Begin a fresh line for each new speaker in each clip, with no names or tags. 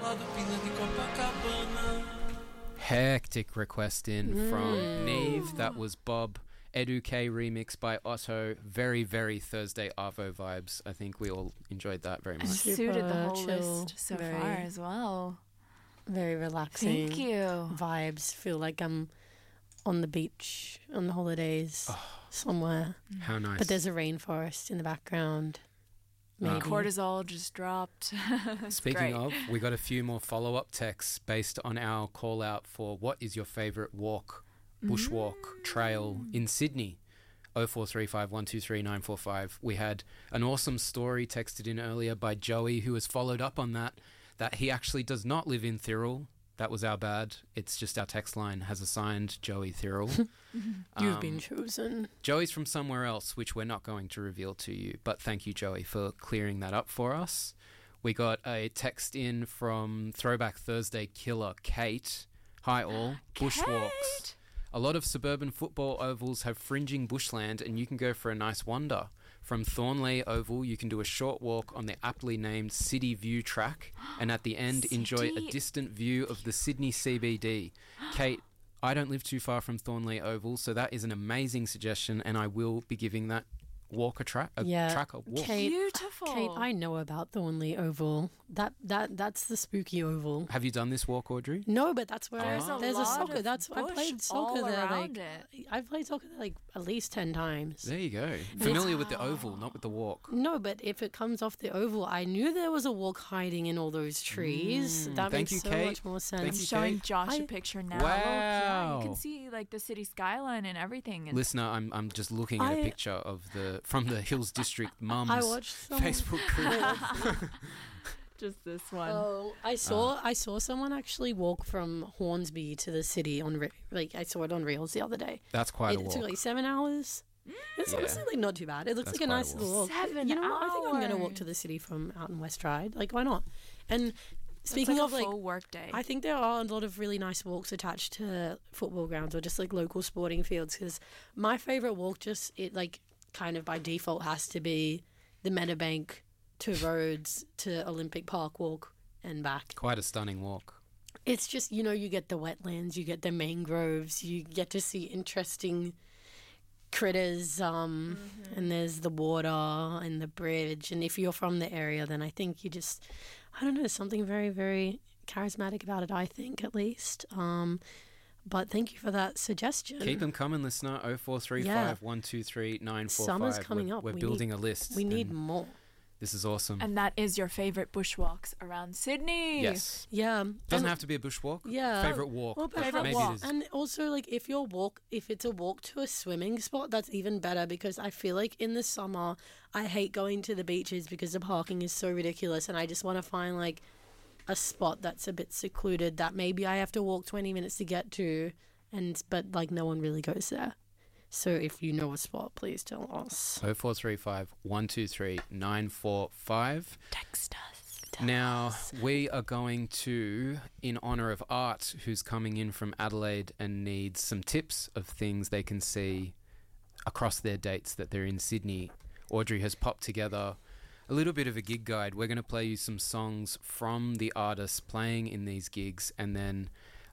Hectic request in from Neve. That was Bob. Edu K remix by Otto. Very, very Thursday Arvo vibes. I think we all enjoyed that very much.
And suited the whole list so far as well.
Very relaxing.
Thank you.
Vibes. Feel like I'm on the beach on the holidays somewhere.
How nice.
But there's a rainforest in the background. Maybe.
Cortisol just dropped.
Speaking of, we got a few more follow-up texts based on our call out for what is your favourite walk, bushwalk, trail in Sydney. 0435 123 945. We had an awesome story texted in earlier by Joey, who has followed up on that he actually does not live in Thirroul. That was our bad. It's just our text line has assigned Joey Thirroul.
You've been chosen.
Joey's from somewhere else, which we're not going to reveal to you. But thank you, Joey, for clearing that up for us. We got a text in from Throwback Thursday killer Kate. Hi all. Bushwalks. A lot of suburban football ovals have fringing bushland and you can go for a nice wander. From Thornley Oval, you can do a short walk on the aptly named City View track and at the end enjoy a distant view of the Sydney CBD. Kate, I don't live too far from Thornley Oval, so that is an amazing suggestion and I will be giving that walk a walk.
Kate,
beautiful.
Kate, I know about Thornley Oval. That's the spooky oval.
Have you done this walk, Audrey?
No, but that's where
there's
a soccer. I
bush
played soccer
all
there.
around
I've played soccer there like at least 10 times.
There you go. Familiar with the oval, not with the walk.
No, but if it comes off the oval, I knew there was a walk hiding in all those trees. That
Thank
makes
you,
so
Kate.
much more sense.
Thank
I'm
you,
showing
Kate.
Josh a picture now.
Wow.
Look, yeah, you can see like the city skyline and everything. And
Listener, I'm just looking at a picture of from the Hills District Mums
I watched
Facebook group.
just this one.
Oh, I saw someone actually walk from Hornsby to the city I saw it on Reels the other day.
That's quite a
It
walk.
took like 7 hours. It's honestly like not too bad. It looks
That's
like a
quite
nice
a
little
walk.
walk.
7
You know what? I think I'm going to walk
hours.
to the city from out in West Ryde. Like, why not? And speaking
That's
of
like a
like
full work day.
I think there are a lot of really nice walks attached to football grounds or just like local sporting fields because my favorite walk kind of by default has to be the Meadowbank to Rhodes to Olympic Park walk and back.
Quite a stunning walk.
It's just, you get the wetlands, you get the mangroves, you get to see interesting critters, and there's the water and the bridge. And if you're from the area, then I think I don't know, there's something very, very charismatic about it, I think, at least. But thank you for that suggestion.
Keep them coming, listener. 0435 123 945.
Summer's coming up.
We're building a list.
We need more.
This is awesome.
And that is your favorite bushwalks around Sydney.
Yes.
Yeah.
Doesn't have to be a bushwalk.
Yeah.
Favorite walk.
Well,
Maybe it is.
And also, like, if it's a walk to a swimming spot, that's even better because I feel like in the summer, I hate going to the beaches because the parking is so ridiculous and I just want to find, like, a spot that's a bit secluded that maybe I have to walk 20 minutes to get to, but, like, no one really goes there. So if you know a spot, please tell us.
0435 123 945.
Text us.
Now, we are going to, in honour of Art, who's coming in from Adelaide and needs some tips of things they can see across their dates that they're in Sydney. Audrey has popped together a little bit of a gig guide. We're going to play you some songs from the artists playing in these gigs, and then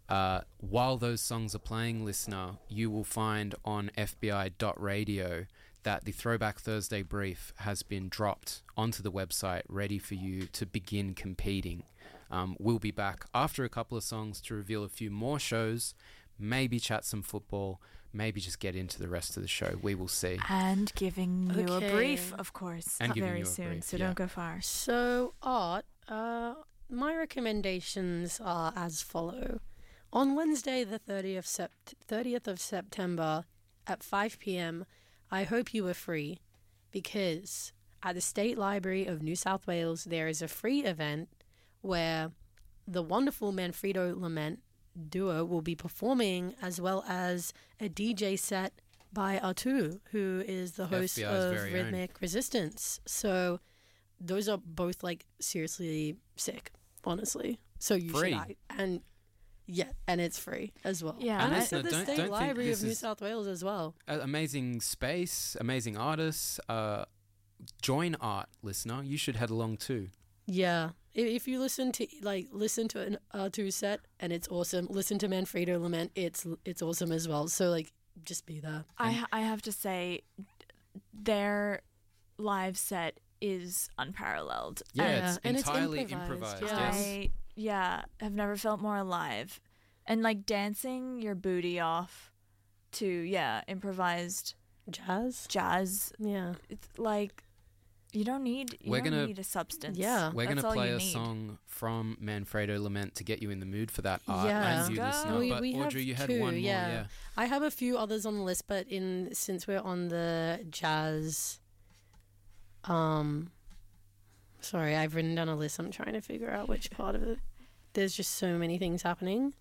while those songs are playing, listener, you will find on fbi.radio that the Throwback Thursday brief has been dropped onto the website, ready for you to begin competing. We'll be back after a couple of songs to reveal a few more shows, maybe chat some football, maybe just get into the rest of the show. We will see.
And giving you
Okay.
a brief, of course,
And giving
very
you a
soon,
brief,
so
yeah.
don't go far.
So, Art, my recommendations are as follow. On Wednesday, the 30th of September at 5 p.m, I hope you are free because at the State Library of New South Wales, there is a free event where the wonderful Manfredo Lament duo will be performing, as well as a DJ set by Artu, who is the host
FBI's
of
very own.
Rhythmic Resistance. So those are both like seriously sick, honestly. So you
Free.
should, and it's free as well.
Yeah.
And
And
it's at the
don't
State
think
Library
this
of New
is-
South Wales as well.
Amazing space, amazing artists. Join Art, listener. You should head along too.
Yeah, If you listen to an R2 set and it's awesome, listen to Manfredo Lament, it's awesome as well. So like, just be there.
I have to say, their live set is unparalleled.
Yeah,
and
it's
it's
entirely
improvised,
improvised.
yes.
I have never felt more alive. And like dancing your booty off to improvised
Jazz. Yeah.
It's like you don't need a substance.
Yeah.
We're
That's
going to
all
play
you
a
need.
song from Manfredo Lament to get you in the mood for that art.
Yeah.
And you
Let's
listener.
go.
But
We have
Audrey, you had
two,
one more.
yeah.
Yeah.
I have a few others on the list, but since we're on the jazz, sorry, I've written down a list. I'm trying to figure out which part of it. There's just so many things happening.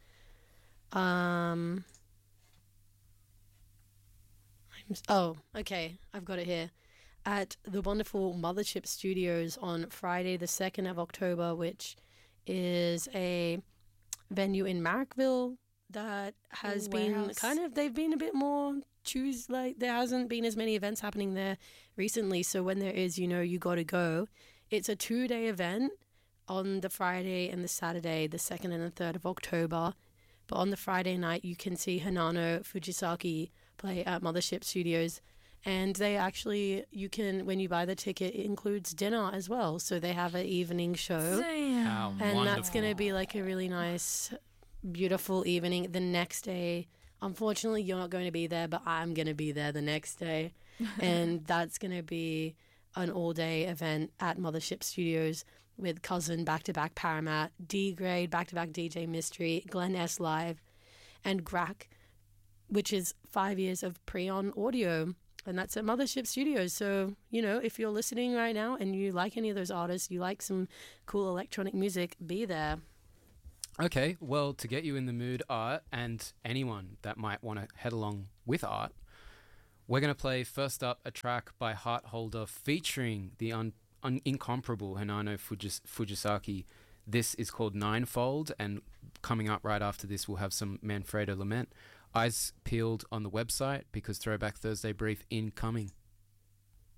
Okay, I've got it here. At the wonderful Mothership Studios on Friday, the 2nd of October, which is a venue in Marrickville that has been
Warehouse.
they've been a bit more there hasn't been as many events happening there recently. So when there is, you got to go. It's a 2-day event on the Friday and the Saturday, the 2nd and the 3rd of October. But on the Friday night, you can see Hanano Fujisaki play at Mothership Studios. And they actually, when you buy the ticket, it includes dinner as well. So they have an evening show.
Damn.
How
And
wonderful.
that's going to be like a really nice, beautiful evening. The next day, unfortunately, you're not going to be there, but I'm going to be there the next day. And that's going to be an all-day event at Mothership Studios with Cousin back-to-back Paramat, D-Grade back-to-back DJ Mystery, Glenn S. Live, and Grack, which is 5 years of Preon audio. And that's at Mothership Studios. So, if you're listening right now and you like any of those artists, you like some cool electronic music, be there.
Okay, well, to get you in the mood, Art, and anyone that might want to head along with Art, we're going to play first up a track by Heart Holder featuring the incomparable Hanano Fujisaki. This is called Ninefold, and coming up right after this, we'll have some Manfredo Lament. Eyes peeled on the website because Throwback Thursday brief incoming.